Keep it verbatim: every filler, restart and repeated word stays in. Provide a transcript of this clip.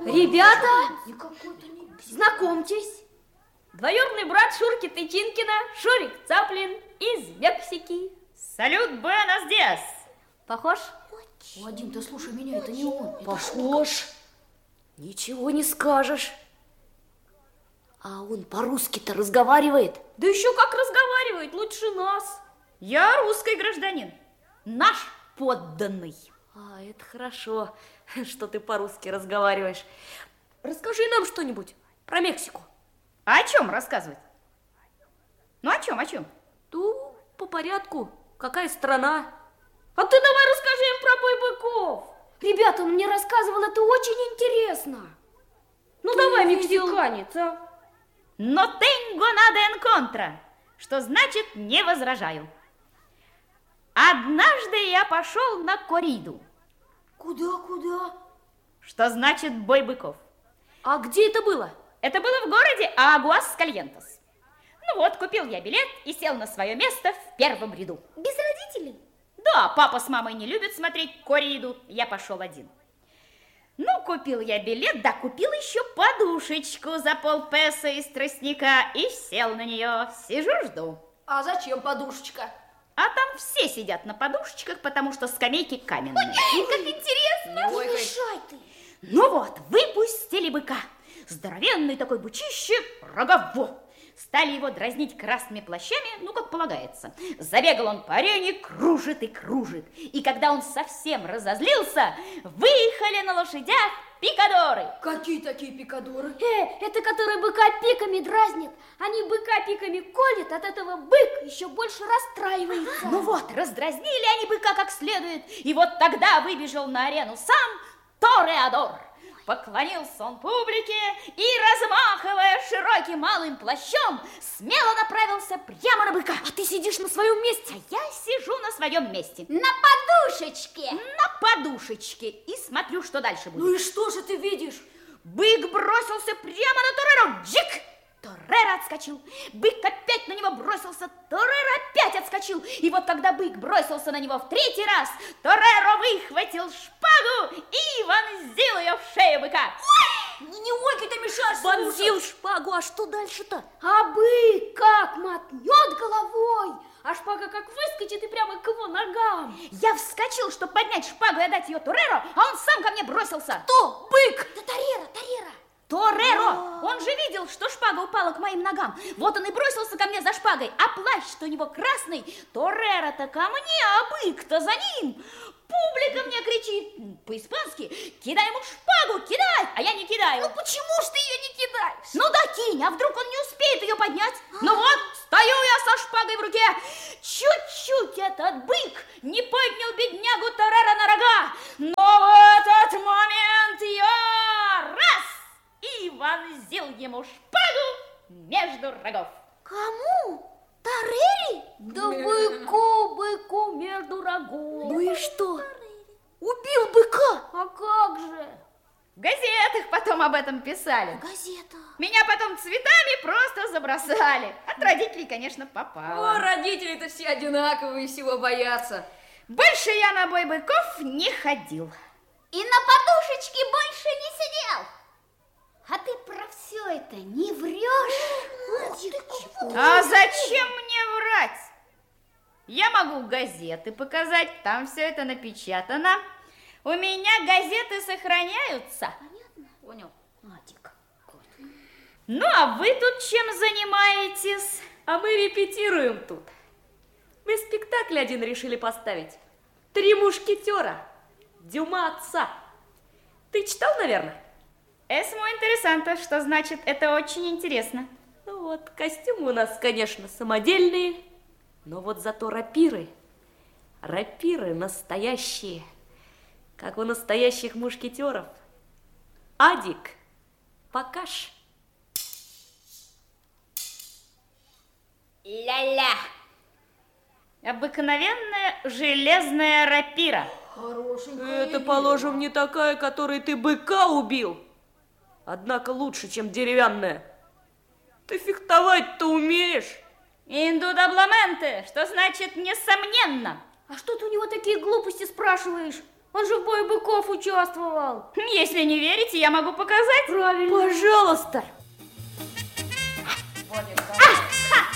Ребята, знакомьтесь. Двоюродный брат Шурки Тычинкина, Шурик Цаплин из Мексики. Салют, буэнос диас. Похож? Вадим, да слушай меня, это не он. Похож. Ничего не скажешь. А он по-русски-то разговаривает? Да еще как разговаривает, лучше нас. Я русский гражданин, наш подданный. А, это хорошо, что ты по-русски разговариваешь. Расскажи нам что-нибудь про Мексику. А о чем рассказывать? Ну, о чем, о чем? Ну, по порядку. Какая страна? А ты давай расскажи им про бой быков. Ребята, он мне рассказывал, это очень интересно. Ну, ты давай, мексиканец, а? Но tengo nada en contra, что значит не возражаю. Однажды я пошел на кориду. Куда, куда? Что значит бой быков. А где это было? Это было в городе Агуаскальентес. Ну вот, купил я билет и сел на свое место в первом ряду. Без родителей? Да, папа с мамой не любят смотреть кориду, я пошел один. Ну, купил я билет, да купил еще подушечку за полпесо из тростника и сел на нее, сижу, жду. А зачем подушечка? А там все сидят на подушечках, потому что скамейки каменные. Ой, как интересно! Ой, не мешай ты! Ну вот, выпустили быка. Здоровенный такой бычище, рогово. Стали его дразнить красными плащами, ну, как полагается. Забегал он по арене, кружит и кружит. И когда он совсем разозлился, выехали на лошадях пикадоры. Какие такие пикадоры? Э, это которые быка пиками дразнят. Они быка пиками колят, от этого бык еще больше расстраивается. Ну вот, раздразнили они быка как следует. И вот тогда выбежал на арену сам Тореадор. Поклонился он публике и, размахивая широким малым плащом, смело направился прямо на быка. А ты сидишь на своем месте? А я сижу на своем месте. На подушечке. На подушечке. И смотрю, что дальше будет. Ну и что же ты видишь? Бык бросился прямо на Тореро. Джик! Тореро отскочил. Бык опять на него бросился. Тореро опять отскочил. И вот когда бык бросился на него в третий раз, Тореро выхватил шпагу и вонзил ее в шею быка. Ой! Не, не ойкай, ты мешаешь. Вонзил шпагу, а что дальше-то? А бык как мотнет головой, а шпага как выскочит и прямо к его ногам. Я вскочил, чтобы поднять шпагу и отдать ее Тореро, а он сам ко мне бросился. Кто? Бык! Да Тореро, Тореро. Тореро! Он же видел, что шпага упала к моим ногам. Вот он и бросился ко мне за шпагой. А плащ-то у него красный. Тореро-то ко мне, а бык-то за ним. Публика мне кричит по-испански: кидай ему шпагу, кидай! А я не кидаю. Ну почему ж ты ее не кидаешь? Ну да кинь, а вдруг он не успеет ее поднять? Ну вот, стою я со шпагой в руке. Чуть-чуть этот бык не поднял беднягу Тореро на рога. Но в этот момент я раз и вонзил ему шпагу между рогов. Кому? Торере? Да быку, быку между рогов. Ну и что? Убил быка? А как же? В газетах потом об этом писали. Газета. Меня потом цветами просто забросали. От родителей, конечно, попало. О, родители-то все одинаковые, всего боятся. Больше я на бой быков не ходил. И на подушечке больше не сидел. А ты про все это не врешь? А зачем мне врать? Я могу газеты показать, там все это напечатано. У меня газеты сохраняются. Понятно? Понял. Адик. Ну, а вы тут чем занимаетесь? А мы репетируем тут. Мы спектакль один решили поставить. «Три мушкетера» Дюма отца. Ты читал, наверное? Es muy interesante, что значит это очень интересно. Ну вот, костюмы у нас, конечно, самодельные, но вот зато рапиры, рапиры настоящие, как у настоящих мушкетеров. Адик, покаж. Ля-ля. Обыкновенная железная рапира. Хорошенькая. Это, положим, не такая, которой ты быка убил. Однако лучше, чем деревянная. Ты фехтовать-то умеешь? Индудабламенте, что значит несомненно. А что ты у него такие глупости спрашиваешь? Он же в бою быков участвовал. Если не верите, я могу показать. Правильно. Пожалуйста.